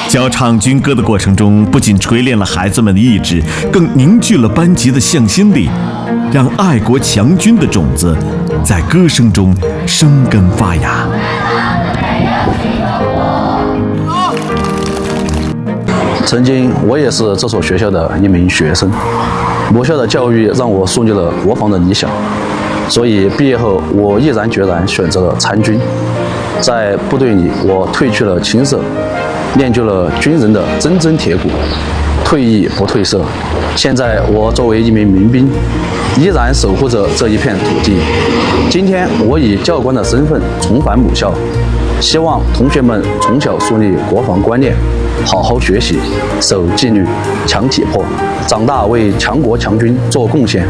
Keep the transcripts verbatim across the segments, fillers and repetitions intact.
教唱军歌的过程中，不仅锤炼了孩子们的意志，更凝聚了班级的向心力，让爱国强军的种子在歌声中生根发芽。 曾经我也是这所学校的一名学生，母校的教育让我树立了国防的理想，所以毕业后我毅然决然选择了参军。在部队里，我褪去了青涩，练就了军人的铮铮铁骨，退役不褪色。现在我作为一名民兵，依然守护着这一片土地。今天我以教官的身份重返母校，希望同学们从小树立国防观念，好好学习，守纪律，强体魄，长大为强国强军做贡献。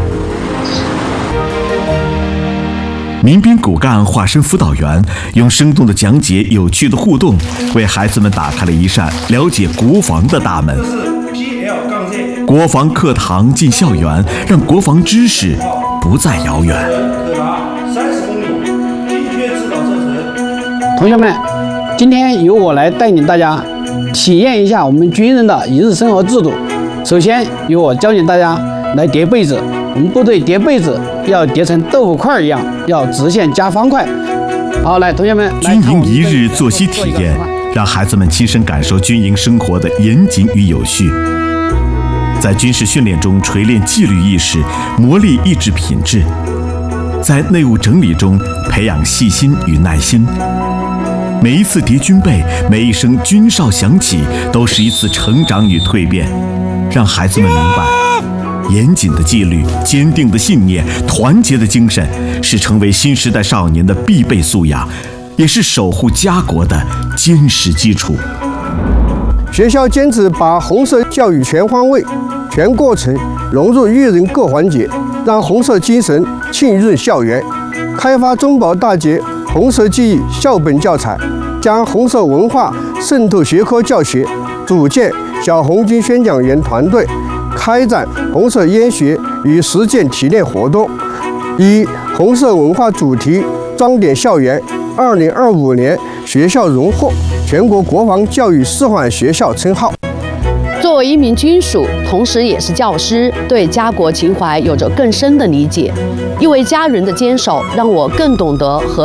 民兵骨干化身辅导员，用生动的讲解、有趣的互动，为孩子们打开了一扇了解国防的大门。国防课堂进校园，让国防知识不再遥远。 同学们，今天由我来带领大家体验一下我们军人的一日生活制度。首先，由我教领大家来叠被子。我们部队叠被子要叠成豆腐块一样，要直线加方块。好，来，同学们， 军营一日作息体验，让孩子们亲身感受军营生活的严谨与有序。在军事训练中锤炼纪律意识，磨砺意志品质；在内务整理中培养细心与耐心。每一次叠军被，每一声军哨响起，都是一次成长与蜕变，让孩子们明白，严谨的纪律、坚定的信念、团结的精神，是成为新时代少年的必备素养，也是守护家国的坚实基础。 学校坚持把红色教育全方位、全过程融入育人各环节，让红色精神浸润校园，开发中保大捷红色记忆校本教材，将红色文化渗透学科教学，组建小红军宣讲员团队，开展红色研学与实践提炼活动，以红色文化主题装点校园。二零二五年，学校荣获全国国防教育示范学校称号。 作为一名军属，同时也是教师，对家国情怀有着更深的理解。因为家人的坚守，让我更懂得和